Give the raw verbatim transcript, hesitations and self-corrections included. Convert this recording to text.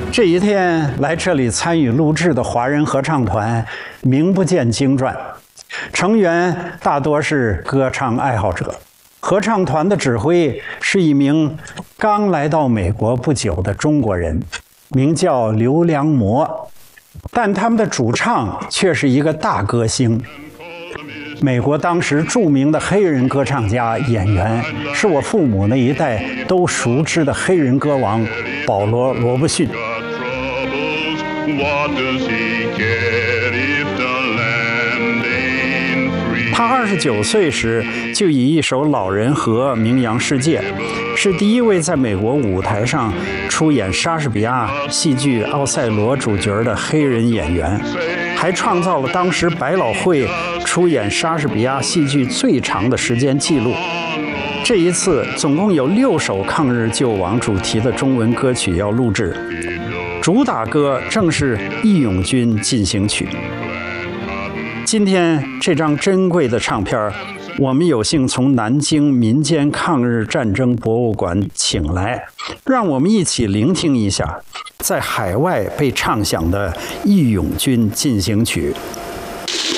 这一天来这里参与录制的华人合唱团名不见经传，成员大多是歌唱爱好者。合唱团的指挥是一名刚来到美国不久的中国人，名叫刘良模，但他们的主唱却是一个大歌星。美国当时著名的黑人歌唱家、演员，是我父母那一代都熟知的黑人歌王保罗·罗伯逊。他二十九岁时就以一首《老人河》名扬世界，是第一位在美国舞台上出演莎士比亚戏剧《奥赛罗》主角的黑人演员，还创造了当时百老汇出演莎士比亚戏剧最长的时间记录。这一次总共有六首抗日救亡主题的中文歌曲要录制，主打歌正是《义勇军进行曲》。今天这张珍贵的唱片，我们有幸从南京民间抗日战争博物馆请来，让我们一起聆听一下在海外被唱响的《义勇军进行曲》。